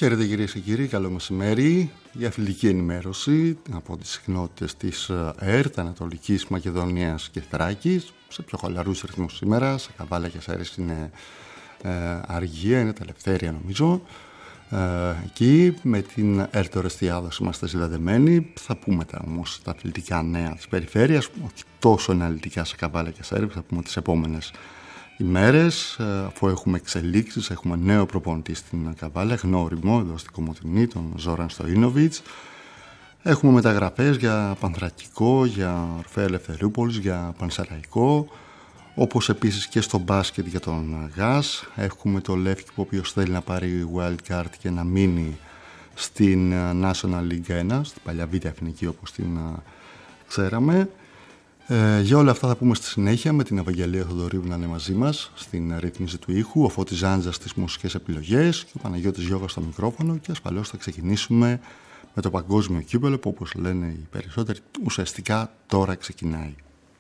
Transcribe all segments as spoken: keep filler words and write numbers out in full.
Χαίρετε κυρίες και κύριοι, καλό μεσημέρι. Για αθλητική ενημέρωση από τις συχνότητες της ΕΡΤ, Ανατολικής Μακεδονίας και Θράκης, σε πιο χαλαρούς ρυθμούς σήμερα, σε Καβάλα και Σέρες είναι ε, αργία, είναι τα ελευθέρια νομίζω. Ε, εκεί με την ΕΡΤ Ορεστιάδος είμαστε συνδεδεμένοι. Θα πούμε τα, όμως τα αθλητικά νέα της περιφέρειας, όχι τόσο αναλυτικά σε Καβάλα και Σέρες, θα πούμε τις επόμενες ημέρες, αφού έχουμε εξελίξεις. Έχουμε νέο προπονητή στην Καβάλα, γνώριμο εδώ στην Κομοτηνή, τον Ζόραν Στοϊνόβιτς. Έχουμε μεταγραφές για Πανθρακικό, για Ορφέα Ελευθερούπολης, για Πανσεραϊκό, όπως επίσης και στο μπάσκετ για τον ΓΑΣ. Έχουμε το Λεύκη, ο οποίος θέλει να πάρει wild card και να μείνει στην National League ένα, στην παλιά Β' Εθνική όπως την ξέραμε. Ε, για όλα αυτά θα πούμε στη συνέχεια με την Ευαγγελία Θοδωρίου να είναι μαζί μας στην ρύθμιση του ήχου, ο Φώτης Ζάντζας στις μουσικές επιλογές και ο Παναγιώτης Γιώργας στο μικρόφωνο, και ασφαλώς θα ξεκινήσουμε με το παγκόσμιο κύπελλο που, όπως λένε οι περισσότεροι, ουσιαστικά τώρα ξεκινάει.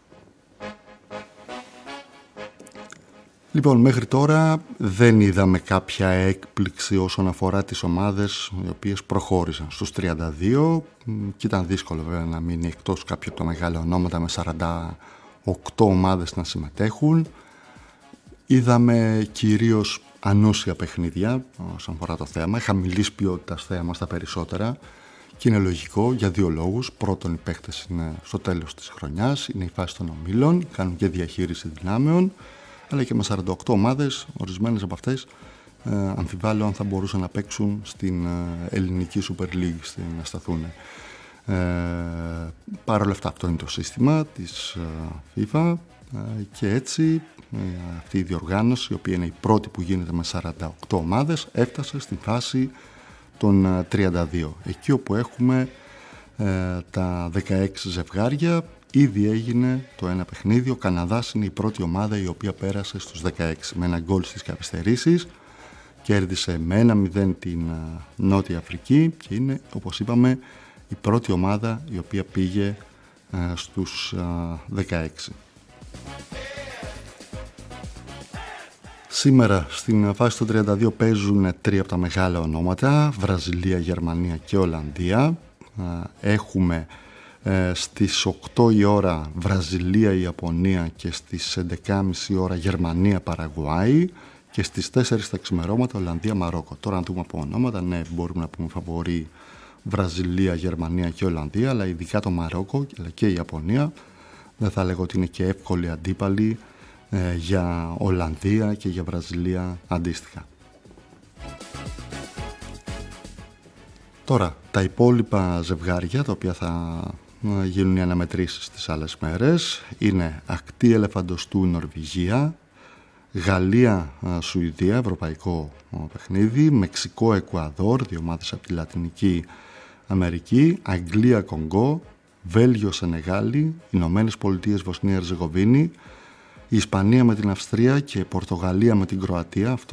Λοιπόν, μέχρι τώρα δεν είδαμε κάποια έκπληξη όσον αφορά τις ομάδες οι οποίες προχώρησαν στους τριάντα δύο, και ήταν δύσκολο βέβαια να μείνει εκτός κάποια από τα μεγάλα ονόματα με σαράντα οκτώ ομάδες να συμμετέχουν. Είδαμε κυρίως ανούσια παιχνίδια όσον αφορά το θέαμα, χαμηλής ποιότητας θέαμα στα περισσότερα, και είναι λογικό για δύο λόγους. Πρώτον, οι παίχτες είναι στο τέλος της χρονιάς, είναι η φάση των ομίλων, κάνουν και διαχείριση δυνάμεων, αλλά και με σαράντα οκτώ ομάδες, ορισμένες από αυτές ε, αμφιβάλλω αν θα μπορούσαν να παίξουν στην ε, ελληνική Super League, στην, να σταθούν. Ε, Παρ' όλα αυτά, αυτό είναι το σύστημα της ε, FIFA, ε, και έτσι ε, αυτή η διοργάνωση, η οποία είναι η πρώτη που γίνεται με σαράντα οκτώ ομάδες, έφτασε στην φάση των ε, τριάντα δύο, εκεί όπου έχουμε ε, τα δεκαέξι ζευγάρια. Ήδη έγινε το ένα παιχνίδι. Ο Καναδάς είναι η πρώτη ομάδα η οποία πέρασε στους δεκαέξι με ένα γκολ στις καθυστερήσεις. Κέρδισε με ένα μηδέν την Νότια Αφρική και είναι, όπως είπαμε, η πρώτη ομάδα η οποία πήγε στους δεκαέξι. Σήμερα στην φάση των τριάντα δύο παίζουν τρία από τα μεγάλα ονόματα: Βραζιλία, Γερμανία και Ολλανδία. Έχουμε στις οκτώ η ώρα Βραζιλία, Ιαπωνία, και στις έντεκα και μισή ώρα Γερμανία, Παραγουάη, και στις τέσσερις τα ξημερώματα Ολλανδία, Μαρόκο. Τώρα αν δούμε από ονόματα, ναι, μπορούμε να πούμε φαβορί Βραζιλία, Γερμανία και Ολλανδία, αλλά ειδικά το Μαρόκο αλλά και η Ιαπωνία δεν θα λέγω ότι είναι και εύκολη αντίπαλη ε, για Ολλανδία και για Βραζιλία αντίστοιχα. Τώρα, τα υπόλοιπα ζευγάρια, τα οποία θα γίνουν οι αναμετρήσεις τις άλλες μέρες, είναι Ακτή Ελεφαντοστού, Νορβηγία, Γαλλία, Σουηδία, ευρωπαϊκό παιχνίδι, Μεξικό, Εκουαδόρ, δύο ομάδες από τη Λατινική Αμερική, Αγγλία, Κονγκό, Βέλγιο, Σενεγάλη, Ηνωμένες Πολιτείες, Βοσνία, Ερζεγοβίνη, η Ισπανία με την Αυστρία και Πορτογαλία με την Κροατία. Αυτό